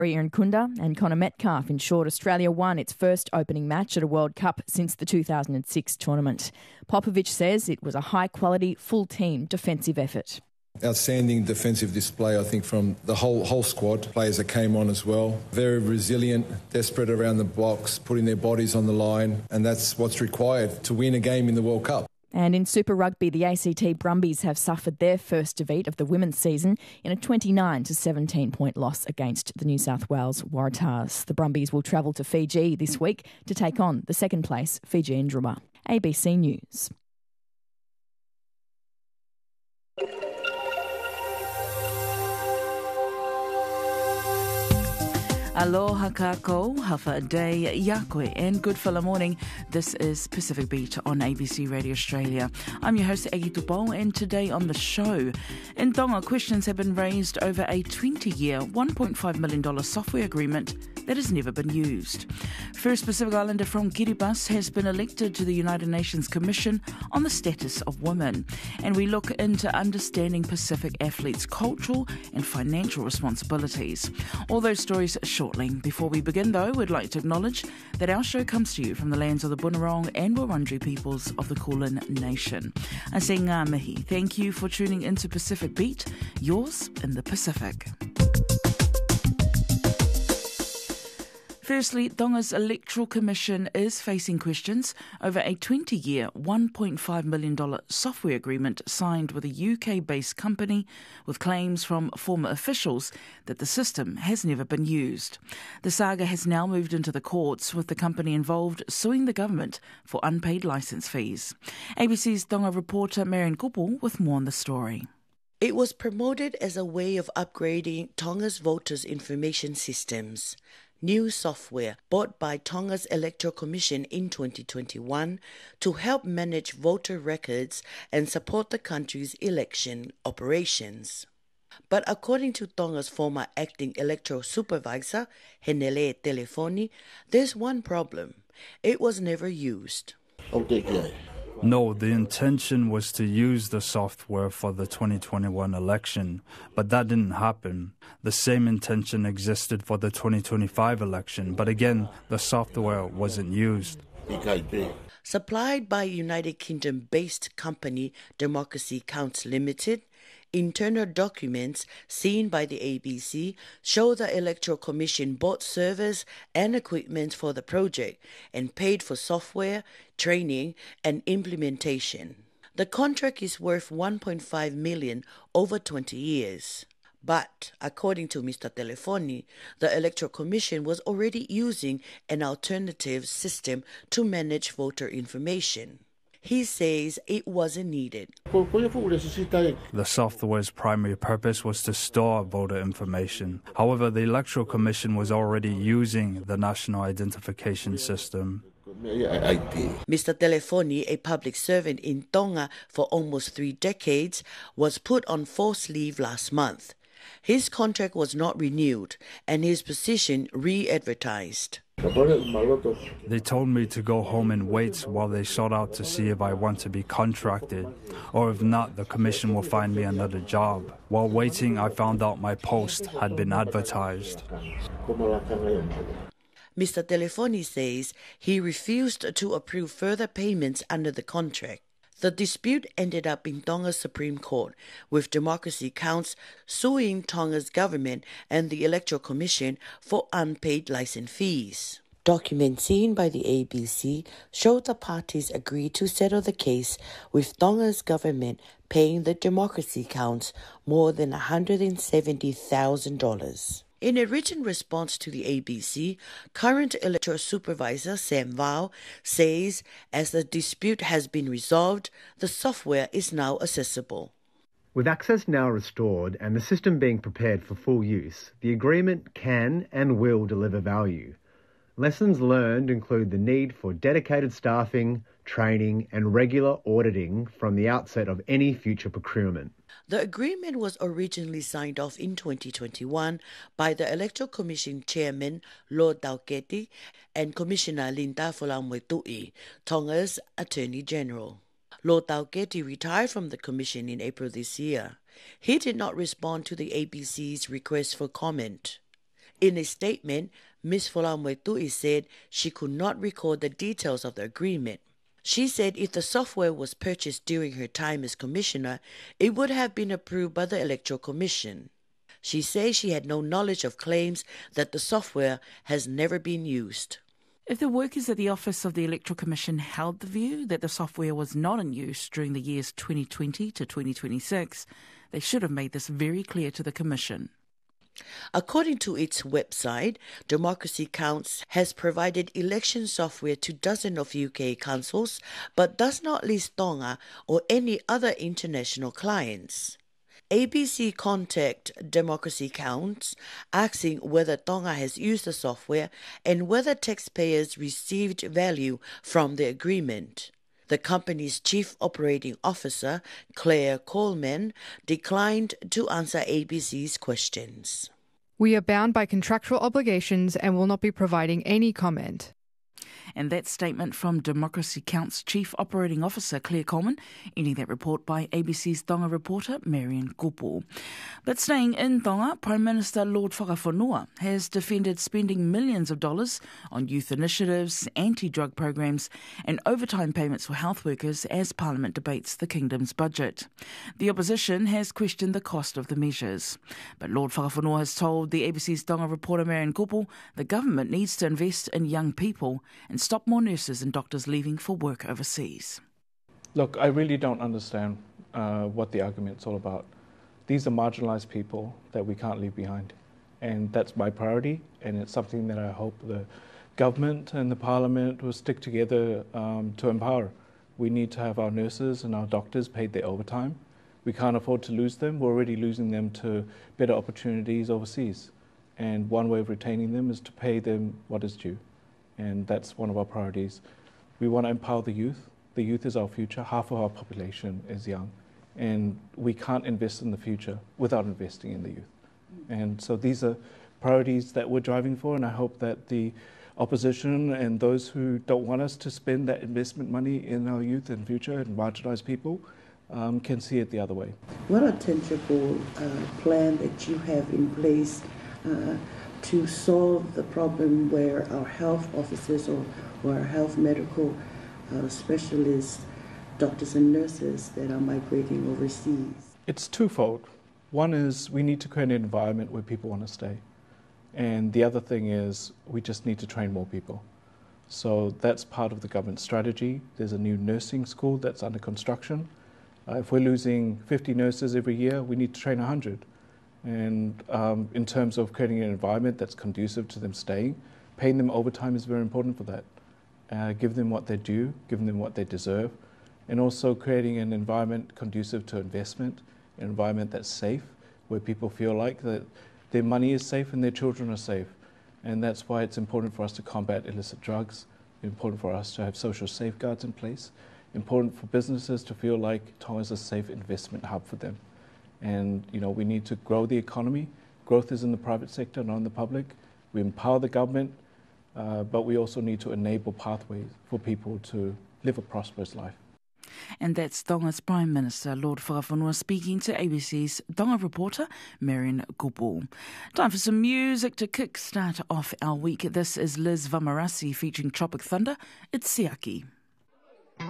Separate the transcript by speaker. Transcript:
Speaker 1: Ria Nkunda and Connor Metcalf ensured Australia won its first opening match at a World Cup since the 2006 tournament. Popovic says it was a high-quality, full-team defensive effort.
Speaker 2: Outstanding defensive display, I think, from the whole squad. Players that came on as well. Very resilient, desperate around the box, putting their bodies on the line, and that's what's required to win a game in the World Cup.
Speaker 1: And in Super Rugby, the ACT Brumbies have suffered their first defeat of the women's season in a 29 to 17 point loss against the New South Wales Waratahs. The Brumbies will travel to Fiji this week to take on the second place Fijian Druma. ABC News.
Speaker 3: Aloha kako, hafa a day, yakwe, and good fella morning. This is Pacific Beat on ABC Radio Australia. I'm your host, Agi Tupo, and today on the show, in Tonga, questions have been raised over a 20-year, $1.5 million software agreement that has never been used. First Pacific Islander from Kiribati has been elected to the United Nations Commission on the Status of Women, and we look into understanding Pacific athletes' cultural and financial responsibilities. All those stories shortly. Before we begin, though, we'd like to acknowledge that our show comes to you from the lands of the Bunurong and Wurundjeri peoples of the Kulin Nation. I say ngā mihi. Thank you for tuning into Pacific Beat, yours in the Pacific. Firstly, Tonga's Electoral Commission is facing questions over a 20-year, $1.5 million software agreement signed with a UK-based company with claims from former officials that the system has never been used. The saga has now moved into the courts, with the company involved suing the government for unpaid licence fees. ABC's Tonga reporter Marian Kupu with more on the story.
Speaker 4: It was promoted as a way of upgrading Tonga's voters' information systems. New software bought by Tonga's Electoral Commission in 2021 to help manage voter records and support the country's election operations. But according to Tonga's former acting electoral supervisor, Henele Telefoni, there's one problem. It was never used.
Speaker 5: No, the intention was to use the software for the 2021 election, but that didn't happen. The same intention existed for the 2025 election, but again, the software wasn't used.
Speaker 4: Supplied by United Kingdom-based company Democracy Counts Limited, internal documents seen by the ABC show the Electoral Commission bought servers and equipment for the project and paid for software, training and implementation. The contract is worth $1.5 million over 20 years. But, according to Mr. Telefoni, the Electoral Commission was already using an alternative system to manage voter information. He says it wasn't needed.
Speaker 5: The software's primary purpose was to store voter information. However, the Electoral Commission was already using the National Identification System.
Speaker 4: Mr. Telefoni, a public servant in Tonga for almost 3 decades, was put on forced leave last month. His contract was not renewed and his position re-advertised.
Speaker 5: They told me to go home and wait while they sought out to see if I want to be contracted, or if not, the commission will find me another job. While waiting, I found out my post had been advertised.
Speaker 4: Mr. Telefoni says he refused to approve further payments under the contract. The dispute ended up in Tonga's Supreme Court, with Democracy Counts suing Tonga's government and the Electoral Commission for unpaid license fees. Documents seen by the ABC show the parties agreed to settle the case, with Tonga's government paying the Democracy Counts more than $170,000. In a written response to the ABC, current electoral supervisor Sam Vau says as the dispute has been resolved, the software is now accessible.
Speaker 6: With access now restored and the system being prepared for full use, the agreement can and will deliver value. Lessons learned include the need for dedicated staffing, training and regular auditing from the outset of any future procurement.
Speaker 4: The agreement was originally signed off in 2021 by the Electoral Commission Chairman Lord Tauketi and Commissioner Linda Folamoetui, Tonga's Attorney General. Lord Tauketi retired from the Commission in April this year. He did not respond to the ABC's request for comment. In a statement, Ms. Folamoetui said she could not recall the details of the agreement. She said if the software was purchased during her time as commissioner, it would have been approved by the Electoral Commission. She says she had no knowledge of claims that the software has never been used.
Speaker 3: If the workers at the Office of the Electoral Commission held the view that the software was not in use during the years 2020 to 2026, they should have made this very clear to the Commission.
Speaker 4: According to its website, Democracy Counts has provided election software to dozens of UK councils, but does not list Tonga or any other international clients. ABC contact Democracy Counts, asking whether Tonga has used the software and whether taxpayers received value from the agreement. The company's Chief Operating Officer, Claire Coleman, declined to answer ABC's questions.
Speaker 7: We are bound by contractual obligations and will not be providing any comment.
Speaker 3: And that statement from Democracy Counts Chief Operating Officer Claire Coleman, ending that report by ABC's Tonga reporter Marian Kupu. But staying in Tonga, Prime Minister Lord Whakawhanua has defended spending millions of dollars on youth initiatives, anti-drug programs and overtime payments for health workers as Parliament debates the Kingdom's budget. The opposition has questioned the cost of the measures. But Lord Whakawhanua has told the ABC's Tonga reporter Marian Kupu the government needs to invest in young people and stop more nurses and doctors leaving for work overseas.
Speaker 8: Look, I really don't understand what the argument's all about. These are marginalised people that we can't leave behind. And that's my priority, and it's something that I hope the government and the Parliament will stick together to empower. We need to have our nurses and our doctors paid their overtime. We can't afford to lose them. We're already losing them to better opportunities overseas. And one way of retaining them is to pay them what is due. And that's one of our priorities. We want to empower the youth. The youth is our future. Half of our population is young. And we can't invest in the future without investing in the youth. And so these are priorities that we're driving for, and I hope that the opposition and those who don't want us to spend that investment money in our youth and future and marginalised people can see it the other way.
Speaker 9: What a tangible plan that you have in place to solve the problem where our health officers or our health medical specialists, doctors and nurses that are migrating overseas?
Speaker 8: It's twofold. One is we need to create an environment where people want to stay. And the other thing is we just need to train more people. So that's part of the government strategy. There's a new nursing school that's under construction. If we're losing 50 nurses every year, we need to train 100. And in terms of creating an environment that's conducive to them staying, paying them overtime is very important for that. Give them what they're due, give them what they deserve, and also creating an environment conducive to investment, an environment that's safe, where people feel like that their money is safe and their children are safe. And that's why it's important for us to combat illicit drugs, important for us to have social safeguards in place, important for businesses to feel like Tonga is a safe investment hub for them. And, we need to grow the economy. Growth is in the private sector, not in the public. We empower the government, but we also need to enable pathways for people to live a prosperous life.
Speaker 3: And that's Tonga's Prime Minister, Lord Whakawhanua, speaking to ABC's Tonga reporter, Marian Kupu. Time for some music to kick-start off our week. This is Liz Vamarasi featuring Tropic Thunder. It's Siaki.